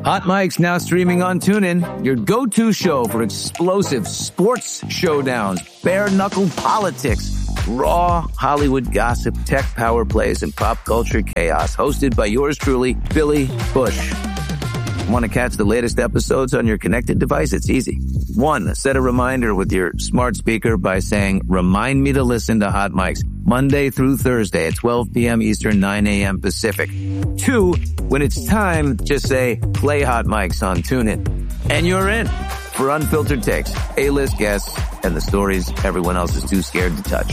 Hot Mic's now streaming on TuneIn, your go-to show for explosive sports showdowns, bare-knuckle politics, raw Hollywood gossip, tech power plays, and pop culture chaos. Hosted by yours truly, Billy Bush. Want to catch the latest episodes on your connected device? It's easy. 1, set a reminder with your smart speaker by saying, remind me to listen to Hot Mics Monday through Thursday at 12 p.m. Eastern, 9 a.m. Pacific. 2, when it's time, just say, play Hot Mics on TuneIn. And you're in for unfiltered takes, A-list guests, and the stories everyone else is too scared to touch.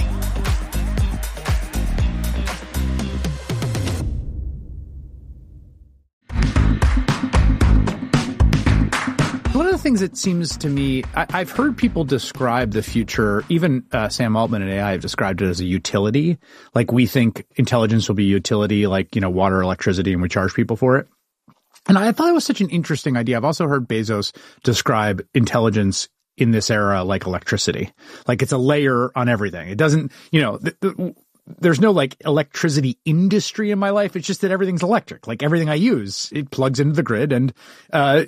One of the things that seems to me, I've heard people describe the future, even Sam Altman and AI have described it as a utility. Like, we think intelligence will be a utility, like, water, electricity, and we charge people for it. And I thought it was such an interesting idea. I've also heard Bezos describe intelligence in this era like electricity. Like, it's a layer on everything. It doesn't, there's no like electricity industry in my life. It's just that everything's electric. Like, everything I use, it plugs into the grid, and I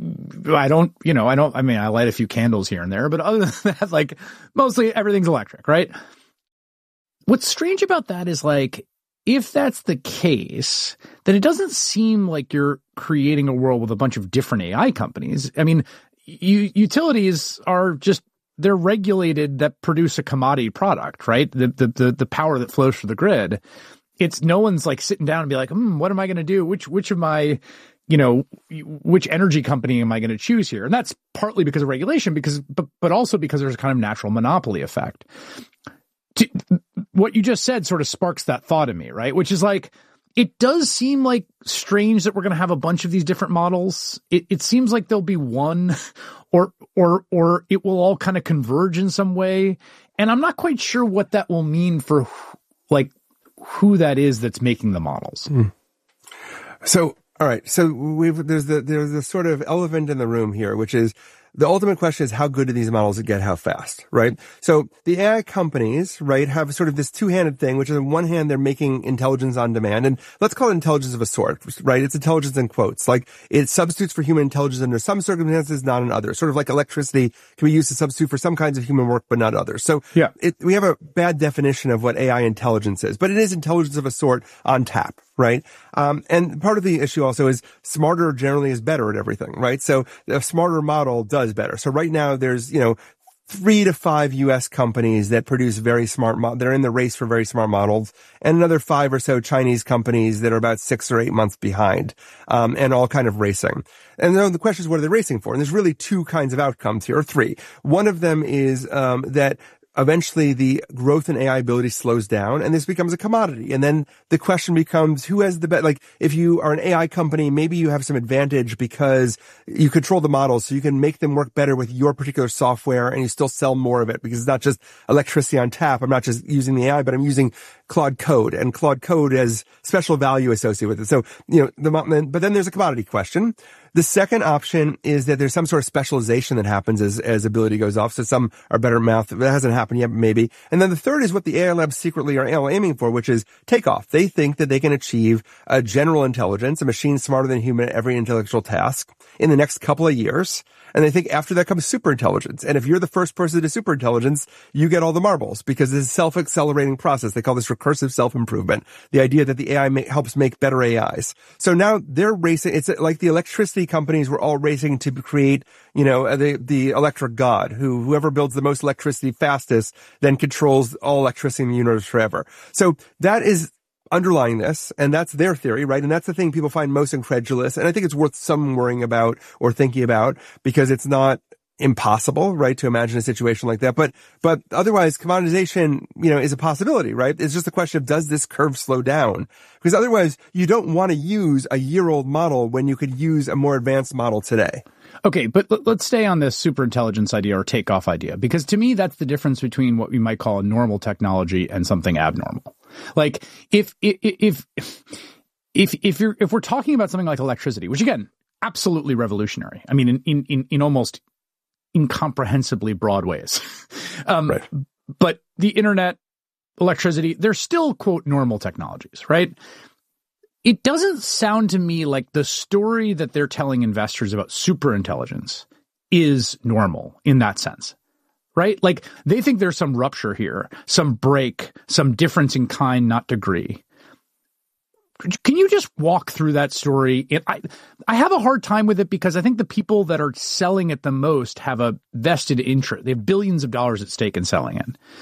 light a few candles here and there, but other than that, like, mostly everything's electric, right? What's strange about that is, like, if that's the case, then it doesn't seem like you're creating a world with a bunch of different AI companies. I mean, utilities are just, they're regulated that produce a commodity product, right? The power that flows through the grid. It's no one's like sitting down and be like, what am I going to do? Which of my, which energy company am I going to choose here? And that's partly because of regulation, but also because there's a kind of natural monopoly effect. What you just said sort of sparks that thought in me, right? Which is like, it does seem like strange that we're going to have a bunch of these different models. It seems like there'll be one, or it will all kind of converge in some way. And I'm not quite sure what that will mean for like who that is that's making the models. So, all right. So there's the sort of elephant in the room here, which is, the ultimate question is, how good do these models get how fast, right? So the AI companies, right, have sort of this two-handed thing, which is on one hand, they're making intelligence on demand, and let's call it intelligence of a sort, right? It's intelligence in quotes. Like, it substitutes for human intelligence under some circumstances, not in others. Sort of like electricity can be used to substitute for some kinds of human work, but not others. So yeah, we have a bad definition of what AI intelligence is, but it is intelligence of a sort on tap, right? And part of the issue also is smarter generally is better at everything, right? So a smarter model does better. So right now there's, 3 to 5 U.S. companies that produce very smart they're in the race for very smart models, and another 5 or so Chinese companies that are about 6 or 8 months behind, and all kind of racing. And then the question is, what are they racing for? And there's really 2 kinds of outcomes here, or 3. One of them is, that eventually the growth in AI ability slows down and this becomes a commodity. And then the question becomes, who has the best, like, if you are an AI company, maybe you have some advantage because you control the models, so you can make them work better with your particular software and you still sell more of it because it's not just electricity on tap. I'm not just using the AI, but I'm using Claude Code, and Claude Code has special value associated with it. So, but then there's a commodity question. The second option is that there's some sort of specialization that happens as ability goes off. So some are better at math. That hasn't happened yet, maybe. And then the third is what the AI labs secretly are aiming for, which is takeoff. They think that they can achieve a general intelligence, a machine smarter than human at every intellectual task in the next couple of years. And they think after that comes superintelligence. And if you're the first person to superintelligence, you get all the marbles because it's a self-accelerating process. They call this recursive self-improvement. The idea that the AI helps make better AIs. So now they're racing. It's like the electricity companies were all racing to create, the electric god, whoever builds the most electricity fastest then controls all electricity in the universe forever. So that is underlying this, and that's their theory, right? And that's the thing people find most incredulous. And I think it's worth some worrying about or thinking about because it's not impossible, right, to imagine a situation like that. But otherwise, commoditization, is a possibility, right? It's just a question of, does this curve slow down? Because otherwise, you don't want to use a year-old model when you could use a more advanced model today. Okay, but let's stay on this superintelligence idea or takeoff idea, because to me, that's the difference between what we might call a normal technology and something abnormal. Like, if we're talking about something like electricity, which again, absolutely revolutionary. I mean, in almost incomprehensibly broad ways. Right. But the internet, electricity, they're still, quote, normal technologies, right? it doesn't sound to me like the story that they're telling investors about superintelligence is normal in that sense, right? Like they think there's some rupture here, some break, some difference in kind, not degree. Can you just walk through that story? I have a hard time with it because I think the people that are selling it the most have a vested interest. They have billions of dollars at stake in selling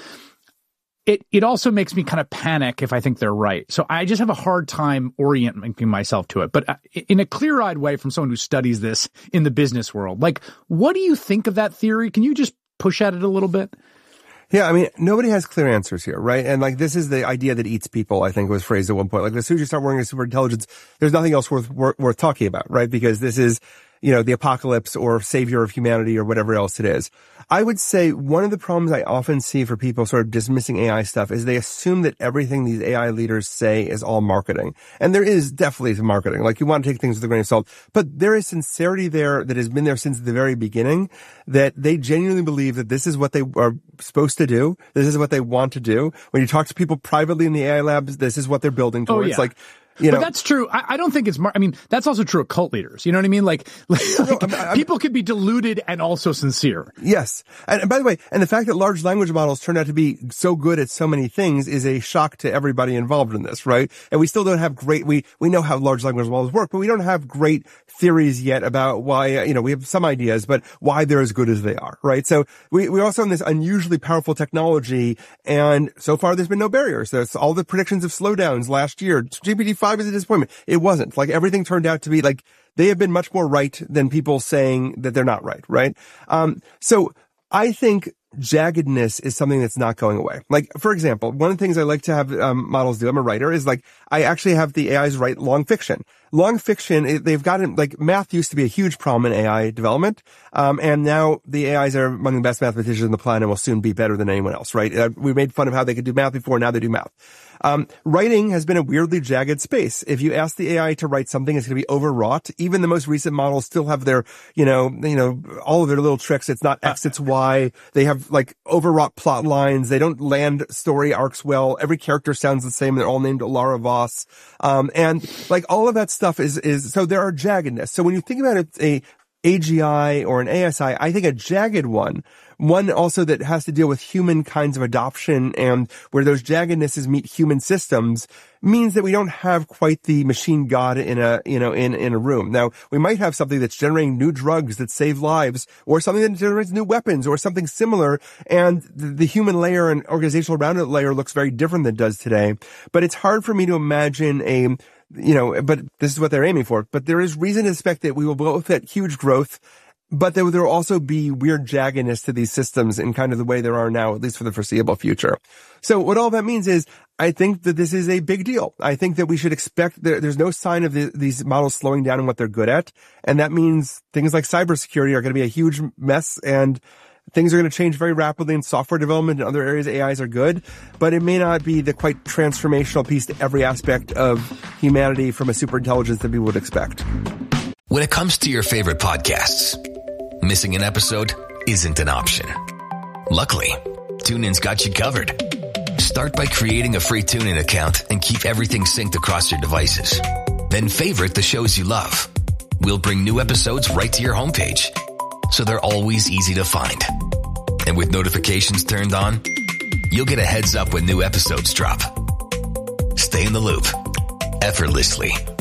it. It also makes me kind of panic if I think they're right. So I just have a hard time orienting myself to it. But in a clear-eyed way from someone who studies this in the business world, like, what do you think of that theory? Can you just push at it a little bit? Yeah, I mean, nobody has clear answers here, right? And like, this is the idea that eats people, I think was phrased at one point. Like, as soon as you start worrying about superintelligence, there's nothing else worth talking about, right? Because this is, the apocalypse or savior of humanity or whatever else it is. I would say one of the problems I often see for people sort of dismissing AI stuff is they assume that everything these AI leaders say is all marketing. And there is definitely some marketing. Like, you want to take things with a grain of salt, but there is sincerity there that has been there since the very beginning, that they genuinely believe that this is what they are supposed to do. This is what they want to do. When you talk to people privately in the AI labs, this is what they're building towards. Oh, yeah. But that's true. I don't think it's that's also true of cult leaders. You know what I mean? Like people could be deluded and also sincere. Yes. And by the way, and the fact that large language models turned out to be so good at so many things is a shock to everybody involved in this, right? And we still don't have we know how large language models work, but we don't have great theories yet about why, we have some ideas, but why they're as good as they are, right? So we're also in this unusually powerful technology, and so far there's been no barriers. There's all the predictions of slowdowns last year. GPT-5 is a disappointment. It wasn't. Like, everything turned out to be like, they have been much more right than people saying that they're not right? So I think jaggedness is something that's not going away. Like, for example, one of the things I like to have models do, I'm a writer, is like, I actually have the AIs write long fiction. Long fiction, they've gotten, like, math used to be a huge problem in AI development. And now the AIs are among the best mathematicians on the planet and will soon be better than anyone else, right? We made fun of how they could do math before, now they do math. Writing has been a weirdly jagged space. If you ask the AI to write something, it's going to be overwrought. Even the most recent models still have their, all of their little tricks. It's not X, it's Y. They have like overwrought plot lines. They don't land story arcs well. Every character sounds the same. They're all named Lara Voss. And like all of that stuff is, so there are jaggedness. So when you think about a AGI or an ASI, I think a jagged one also that has to deal with human kinds of adoption and where those jaggednesses meet human systems, means that we don't have quite the machine god in a room. Now, we might have something that's generating new drugs that save lives, or something that generates new weapons, or something similar, and the human layer and organizational around it layer looks very different than it does today. But it's hard for me to imagine but this is what they're aiming for. But there is reason to expect that we will both hit huge growth, but there will also be weird jaggedness to these systems in kind of the way there are now, at least for the foreseeable future. So what all that means is, I think that this is a big deal. I think that we should expect there's no sign of these models slowing down in what they're good at. And that means things like cybersecurity are going to be a huge mess, and things are going to change very rapidly in software development and other areas. AIs are good, but it may not be the quite transformational piece to every aspect of humanity from a superintelligence that people would expect. When it comes to your favorite podcasts, missing an episode isn't an option. Luckily, TuneIn's got you covered. Start by creating a free TuneIn account and keep everything synced across your devices. Then favorite the shows you love. We'll bring new episodes right to your homepage, so they're always easy to find. And with notifications turned on, you'll get a heads up when new episodes drop. Stay in the loop effortlessly